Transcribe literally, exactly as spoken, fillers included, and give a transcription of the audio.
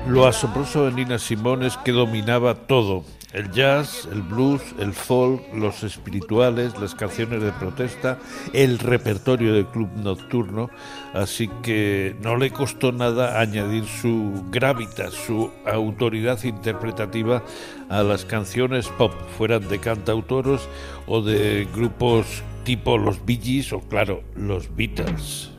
Lo asombroso de Nina Simone es que dominaba todo: el jazz, el blues, el folk, los espirituales, las canciones de protesta, el repertorio de club nocturno, así que no le costó nada añadir su gravitas, su autoridad interpretativa a las canciones pop, fueran de cantautoros o de grupos tipo los Bee Gees o, claro, los Beatles.